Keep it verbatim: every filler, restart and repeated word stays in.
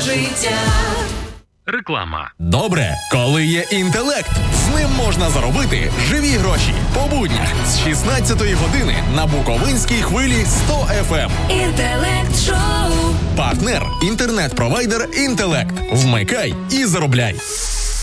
життя. Реклама. Добре, коли є інтелект. З ним можна заробити живі гроші. По буднях з шістнадцятої години на Буковинській хвилі сто еф ем. Інтелект шоу. Партнер – інтернет-провайдер «Інтелект». Вмикай і заробляй.